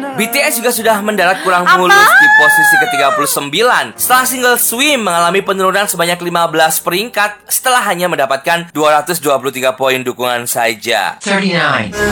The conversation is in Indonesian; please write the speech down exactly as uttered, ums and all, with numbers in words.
B T S juga sudah mendarat kurang mulus di posisi ke tiga puluh sembilan setelah single Swim mengalami penurunan sebanyak lima belas peringkat setelah hanya mendapatkan dua ratus dua puluh tiga poin dukungan saja. thirty-nine